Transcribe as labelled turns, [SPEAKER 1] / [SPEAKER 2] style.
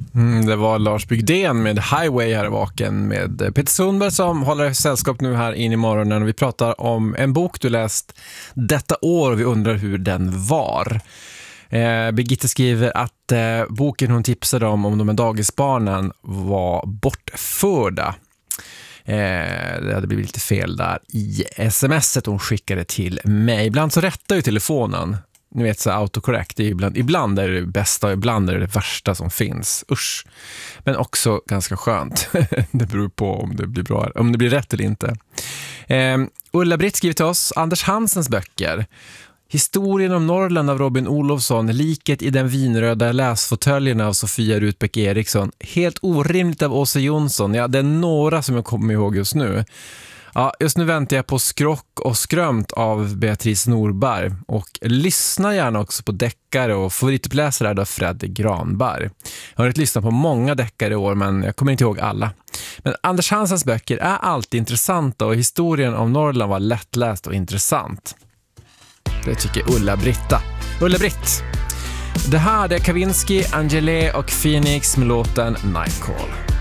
[SPEAKER 1] Det var Lars Bygden med Highway här i vaken med Peter Sundberg som håller sällskap nu här in i morgonen. Vi pratar om en bok du läst detta år och vi undrar hur den var. Birgitta skriver att boken hon tipsade om de här dagisbarnen var bortförda. Det hade blivit lite fel där i smset hon skickade till mig. Ibland så rättar ju telefonen. Ni vet så autocorrect, det är ibland är det bästa och ibland är det värsta som finns. Usch. Men också ganska skönt. Det beror på om det blir bra, om det blir rätt eller inte. Ulla-Britt skriver till oss Anders Hansens böcker. Historien om Norrland av Robin Olofsson, Liket i den vinröda läsfåtöljerna av Sofia Rutbeck Eriksson. Helt orimligt av Åsa Jonsson. Ja, det är några som jag kommer ihåg just nu. Ja, just nu väntar jag på Skrock och skrömt av Beatrice Norberg och lyssna gärna också på deckare och favoritläsare där Fred Granberg. Jag har inte lyssnat på många deckare i år men jag kommer inte ihåg alla. Men Anders Hansens böcker är alltid intressanta och historien om Norrland var lättläst och intressant. Det tycker Ulla-Britt. Det här är Kavinsky, Angele och Phoenix med låten Nightcall.